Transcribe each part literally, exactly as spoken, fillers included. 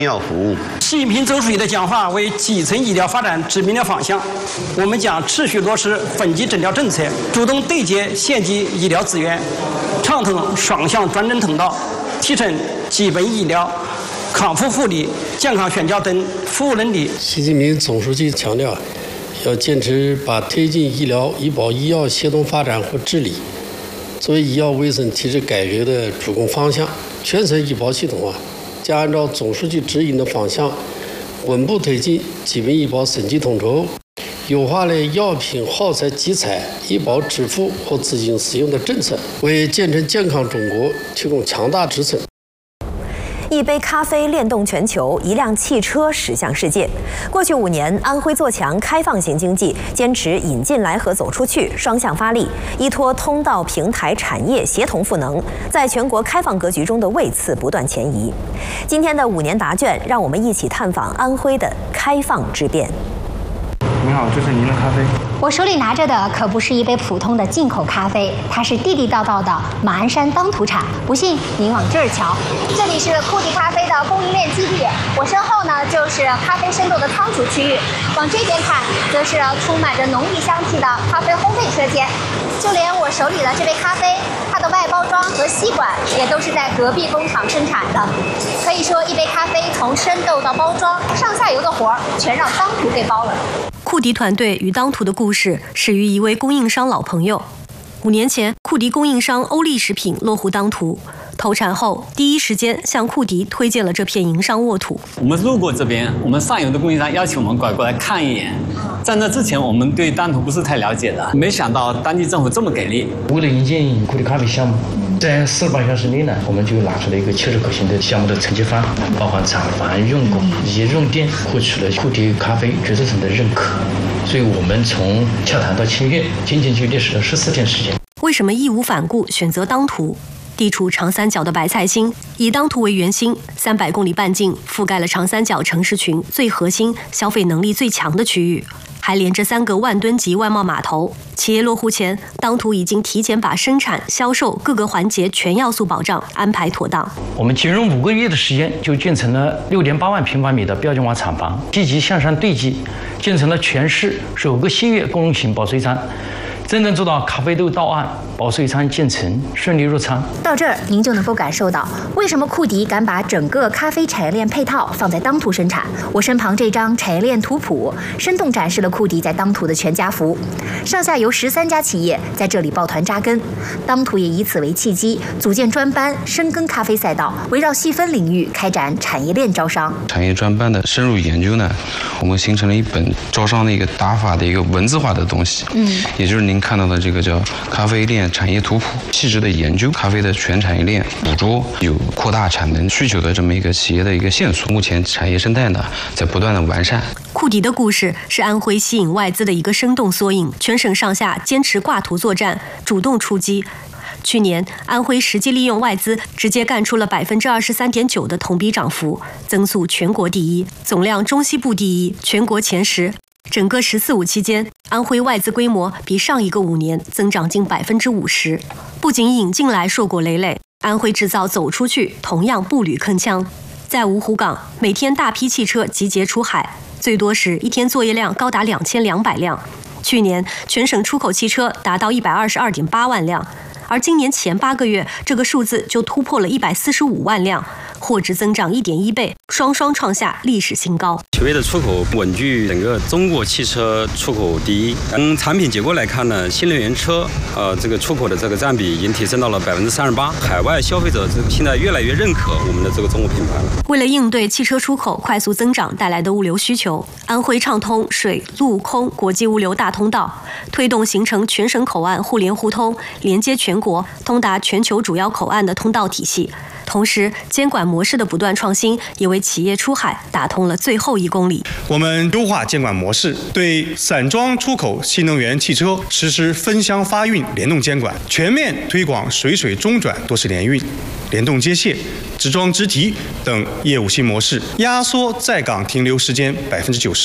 医药服务。 习近平总书记的讲话为基层医疗发展指明了方向。我们将持续落实分级诊疗政策，主动对接县级医疗资源，畅通双向转诊通道，提升基本医疗、康复护理、健康宣教等服务能力。 习近平总书记强调，要坚持把推进医疗医保医药协同发展和治理作为医药卫生体制改革的主攻方向。全省医保系统啊，将按照总书记指引的方向，稳步推进基本医保审计统筹，优化了药品耗材集采、医保支付和资金使用的政策，为建成健康中国提供强大支撑。 一杯咖啡链动全球，一辆汽车驶向世界。过去五年，安徽做强开放型经济，坚持引进来和走出去双向发力，依托通道平台产业协同赋能，在全国开放格局中的位次不断前移。今天的五年答卷，让我们一起探访安徽的开放之变。 您好，这是您的咖啡。 我手里拿着的可不是一杯普通的进口咖啡，它是地地道道的马鞍山当土产。不信，您往这儿瞧，这里是库迪咖啡的供应链基地，我身后呢就是咖啡生豆的仓储区域，往这边看则是充满着浓郁香气的咖啡烘焙车间。就连我手里的这杯咖啡，它的外包装和吸管也都是在隔壁工厂生产的。可以说，一杯咖啡从生豆到包装，上下游的活儿全让当涂给包了。 库迪团队与当涂的故事始于一位供应商老朋友。五年前，库迪供应商欧力食品落户当涂，投产后第一时间向库迪推荐了这片营商沃土。 我们路过这边，我们上游的供应商邀请我们拐过来看一眼。在那之前，我们对当涂不是太了解的，没想到当地政府这么给力。 为了引进库迪咖啡项目，在四十八小时内呢，我们就拿出了一个切实可行的项目的承接方案，包含厂房、用工以及用电，获取了库迪咖啡决策层的认可。所以我们从洽谈到签约，仅仅就历时了十四天时间。 为什么义无反顾选择当涂？地处长三角的白菜心，以当涂为圆心，三百公里半径覆盖了长三角城市群最核心、消费能力最强的区域，还连着三个万吨级外贸码头。企业落户前，当涂已经提前把生产、销售各个环节全要素保障安排妥当。 我们仅用五个月的时间，就建成了六点八万平方米的标准化厂房，积极向上对接，建成了全市首个新月公用型保税仓。真正做到咖啡豆到岸，保税仓建成，顺利入仓。 到这儿，您就能够感受到为什么库迪敢把整个咖啡产业链配套放在当涂生产。我身旁这张产业链图谱，生动展示了库迪在当涂的全家福。上下游十三家企业在这里抱团扎根，当涂也以此为契机，组建专班，深耕咖啡赛道，围绕细分领域开展产业链招商。 产业专班的深入研究呢，我们形成了一本招商的一个打法的一个文字化的东西。嗯，也就是您看到的这个叫咖啡链产业图谱，细致的研究咖啡的全产业链，捕捉有扩大产能需求的这么一个企业的一个线索。目前产业生态呢在不断的完善。 库迪的故事是安徽吸引外资的一个生动缩影，全省上下坚持挂图作战，主动出击。去年，安徽实际利用外资直接干出了百分之二十三点九的同比涨幅，增速全国第一，总量中西部第一，全国前十。整个“十四五”期间，安徽外资规模比上一个五年增长近百分之五十。不仅引进来硕果累累，安徽制造走出去同样步履铿锵。在芜湖港，每天大批汽车集结出海，最多时一天作业量高达两千两百辆。去年全省出口汽车达到一百二十二点八万辆，而今年前八个月，这个数字就突破了一百四十五万辆，货值增长一点一倍，双双创下历史新高。 企业的出口稳居整个中国汽车出口第一。从产品结构来看呢，新能源车呃这个出口的这个占比已经提升到了百分之三十八，海外消费者这个现在越来越认可我们的这个中国品牌了。 为了应对汽车出口快速增长带来的物流需求，安徽畅通水陆空国际物流大通道，推动形成全省口岸互联互通，连接全国，通达全球主要口岸的通道体系。同时，监管模式的不断创新，也为企业出海打通了最后一公里。 我们优化监管模式，对散装出口新能源汽车实施分箱发运联动监管，全面推广水水中转多式联运、联动接卸、直装直提等业务新模式，压缩在港停留时间百分之九十。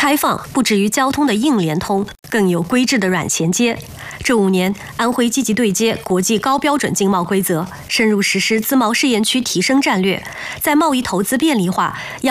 开放不止于交通的硬联通，更有规制的软衔接。这五年，安徽积极对接国际高标准经贸规则，深入实施自贸试验区提升战略，在贸易投资便利化、